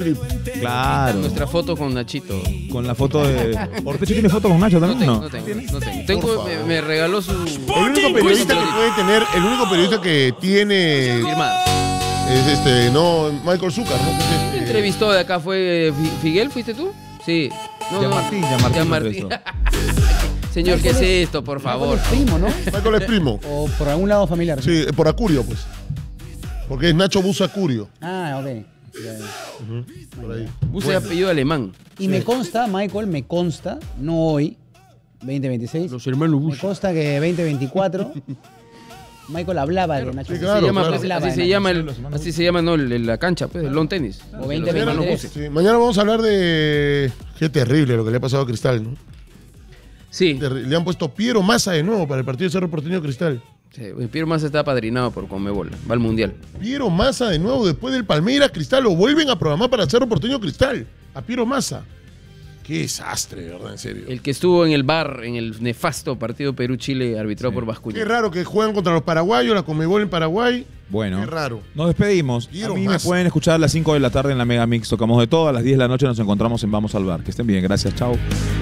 Claro. Nuestra foto con Nachito. Con la foto de... ¿Ortecho tiene foto con Nacho también? No tengo. Me regaló su... El único periodista que puede tener, el único periodista que tiene firmada. es Michael Zúcar, ¿no? Me entrevistó de acá fue Figuel, ¿fuiste tú? Sí. Martín. Señor, ¿qué es esto, por favor? Es primo, ¿no? Michael es primo. O por algún lado familiar. Sí, por Acurio, pues. Porque es Nacho Busa Acurio. Ah, ok. Por ahí. Puse apellido alemán. Y me consta, Michael, no hoy, 2026. Los hermanos Me Bush. consta que 2024 Michael hablaba de Nacho. Sí, claro, Así se llama, ¿no? La cancha, pues, el lawn tenis. O 2023. Sí, mañana vamos a hablar de... Qué terrible lo que le ha pasado a Cristal, ¿no? Sí. Le han puesto Piero Massa de nuevo para el partido de Cerro Porteño Cristal. Sí, Piero Massa está apadrinado por Conmebol. Va al Mundial. Piero Massa de nuevo después del Palmeiras Cristal. Lo vuelven a programar para Cerro Porteño Cristal. A Piero Massa. Qué desastre, de verdad, en serio. El que estuvo en el bar, en el nefasto partido Perú-Chile, arbitrado por Bascuña. Qué raro que juegan contra los paraguayos, la Conmebol en Paraguay. Bueno, qué raro. Nos despedimos. Piero A mí Massa. me pueden escuchar a las 5 de la tarde en la Mega Mix. Tocamos de todo. A las 10 de la noche nos encontramos en Vamos al Bar. Que estén bien. Gracias. Chao.